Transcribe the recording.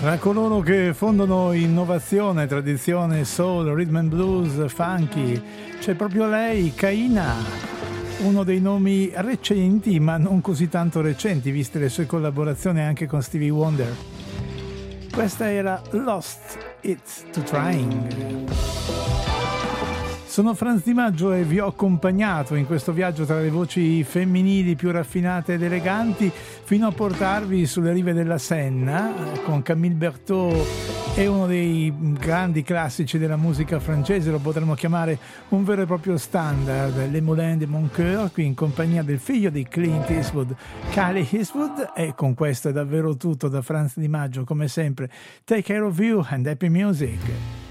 Tra coloro che fondano innovazione, tradizione, soul, rhythm and blues, funky, c'è proprio lei, Kaina, uno dei nomi recenti, ma non così tanto recenti, viste le sue collaborazioni anche con Stevie Wonder. Questa era Lost It to Trying. Sono Franz Di Maggio e vi ho accompagnato in questo viaggio tra le voci femminili più raffinate ed eleganti fino a portarvi sulle rive della Senna con Camille Berthaud e uno dei grandi classici della musica francese, lo potremmo chiamare un vero e proprio standard, Les Moulins de Mon Coeur, qui in compagnia del figlio di Clint Eastwood, Clint Eastwood. E con questo è davvero tutto da Franz Di Maggio, come sempre. Take care of you and happy music.